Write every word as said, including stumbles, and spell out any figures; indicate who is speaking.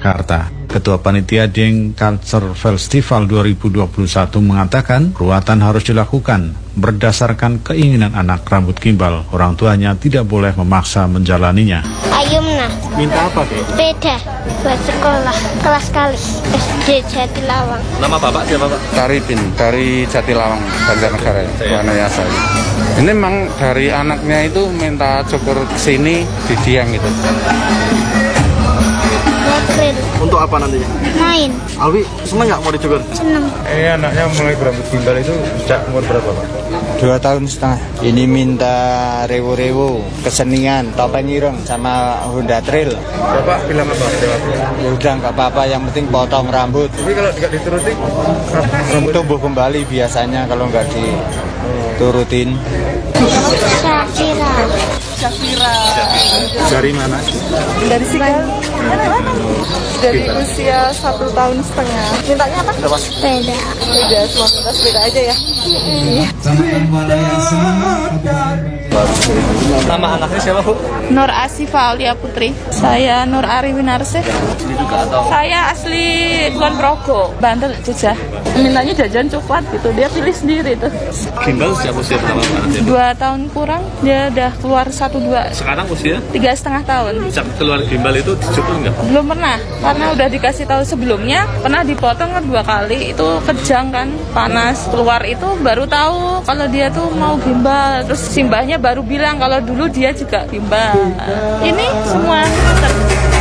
Speaker 1: Jakarta. Ketua Panitia Dieng Culture Festival dua ribu dua puluh satu mengatakan perawatan harus dilakukan berdasarkan keinginan anak rambut gimbal. Orang tuanya tidak boleh memaksa menjalaninya.
Speaker 2: Ayumna.
Speaker 3: Minta apa, Dek?
Speaker 2: Sepeda buat sekolah kelas kali S D Jatilawang.
Speaker 3: Nama Bapak siapa, Pak?
Speaker 4: Taripin dari Jatilawang, Banjarnegara, Wanayasa. Ini memang dari anaknya itu minta cukur kesini di Dieng gitu.
Speaker 3: Untuk apa nantinya?
Speaker 2: Main.
Speaker 3: Alwi, seneng nggak mau dicukur?
Speaker 2: Seneng.
Speaker 5: Eh anaknya mulai berambut gimbal itu sejak umur berapa, Pak?
Speaker 6: Dua tahun setengah. Ini minta rewo-rewo, kesenian, topeng ireng, sama Honda Trail.
Speaker 5: Bapak bilang apa?
Speaker 6: Ya udah nggak apa-apa, yang penting potong rambut.
Speaker 5: Tapi kalau nggak dituruti,
Speaker 6: Rambut tumbuh kembali biasanya kalau nggak diturutin.
Speaker 2: Syafira.
Speaker 7: Syafira.
Speaker 3: Dari mana?
Speaker 7: Dari Sigal. Dari usia satu tahun setengah. Mintanya apa?
Speaker 2: Sepeda.
Speaker 7: Sepeda, semua minta sepeda aja ya.
Speaker 3: Nama anaknya siapa, Bu?
Speaker 7: Nur Asifa Aulia Putri. Saya Nur Ari Winarsih. Saya asli Kulon Progo, Banten, Jogja. Mintanya jajan coklat gitu, dia pilih sendiri tuh.
Speaker 3: Gimbal sejak usia berapa, Pak?
Speaker 7: Dua tahun kurang, dia udah keluar satu dua.
Speaker 3: Sekarang usia?
Speaker 7: Tiga setengah tahun.
Speaker 3: Sejak keluar gimbal itu dicukur nggak?
Speaker 7: Belum pernah, karena udah dikasih tahu sebelumnya, pernah dipotong kan dua kali, itu kejang kan, panas. Keluar itu baru tahu kalau dia tuh mau gimbal. Terus simbahnya baru bilang kalau dulu dia juga gimbal. Ini semua